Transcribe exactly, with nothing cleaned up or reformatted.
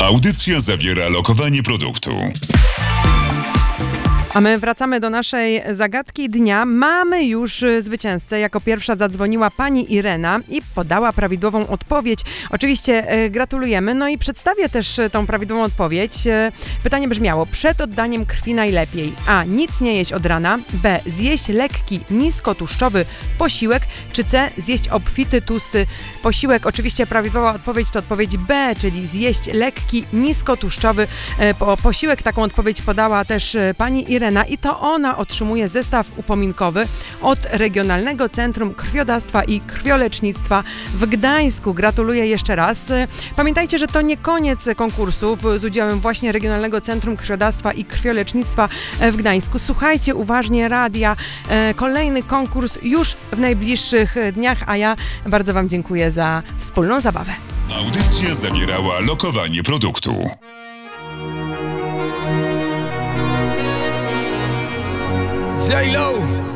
Audycja zawiera lokowanie produktu. A my wracamy do naszej zagadki dnia. Mamy już zwycięzcę. Jako pierwsza zadzwoniła pani Irena i podała prawidłową odpowiedź. Oczywiście e, gratulujemy. No i przedstawię też tą prawidłową odpowiedź. E, pytanie brzmiało: przed oddaniem krwi najlepiej A. Nic nie jeść od rana. B. Zjeść lekki, niskotłuszczowy posiłek. Czy C. Zjeść obfity, tłusty posiłek. Oczywiście prawidłowa odpowiedź to odpowiedź B, czyli zjeść lekki, niskotłuszczowy e, po, posiłek. Taką odpowiedź podała też e, pani Irena. I to ona otrzymuje zestaw upominkowy od Regionalnego Centrum Krwiodawstwa i Krwiolecznictwa w Gdańsku. Gratuluję jeszcze raz. Pamiętajcie, że to nie koniec konkursów z udziałem właśnie Regionalnego Centrum Krwiodawstwa i Krwiolecznictwa w Gdańsku. Słuchajcie uważnie radia. Kolejny konkurs już w najbliższych dniach, a ja bardzo Wam dziękuję za wspólną zabawę. Audycja zawierała lokowanie produktu. J-Lo